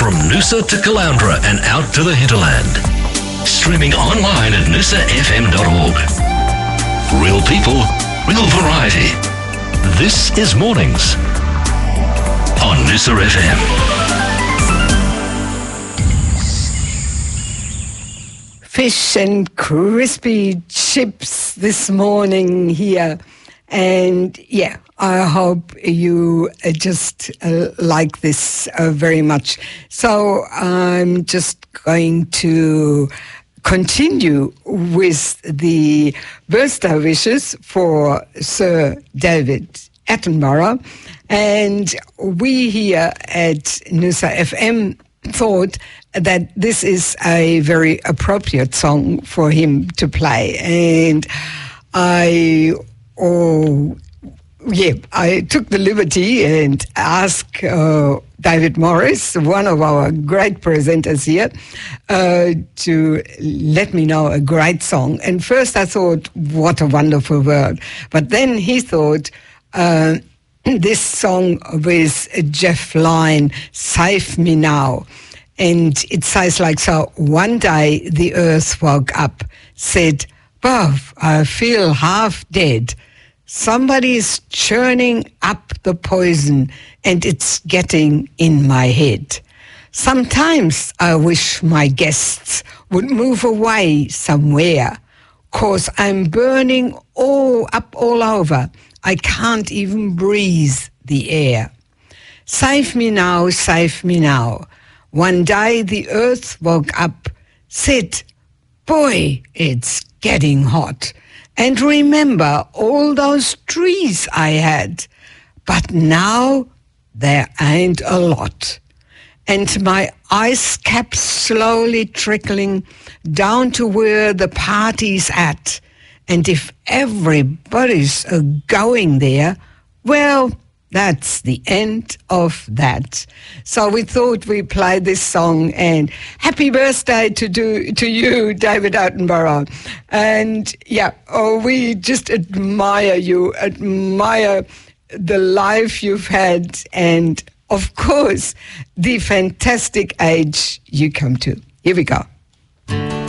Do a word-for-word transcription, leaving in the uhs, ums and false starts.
From Noosa to Caloundra and out to the hinterland. Streaming online at noosa f m dot org. Real people, real variety. This is Mornings on Noosa F M. Fish and crispy chips this morning here. And yeah, I hope you uh, just uh, like this uh, very much. So I'm just going to continue with the birthday wishes for Sir David Attenborough. And we here at Noosa F M thought that this is a very appropriate song for him to play. And I... Oh, yeah, I took the liberty and asked uh, David Morris, one of our great presenters here, uh, to let me know a great song. And first I thought, what a wonderful word. But then he thought, uh, this song with Jeff Lynne, Save Me Now. And it says like so, one day the earth woke up, said, Bob, I feel half dead. Somebody's churning up the poison and it's getting in my head. Sometimes I wish my guests would move away somewhere, 'cause I'm burning all up all over. I can't even breathe the air. Save me now, save me now. One day the earth woke up, said, boy, it's getting hot. And remember all those trees I had, but now there ain't a lot. And my ice cap's slowly trickling down to where the party's at. And if everybody's uh, going there, well, that's the end of that. So we thought we'd play this song, and happy birthday to do to you, David Attenborough. And yeah, oh, we just admire you, admire the life you've had, and of course, the fantastic age you come to. Here we go.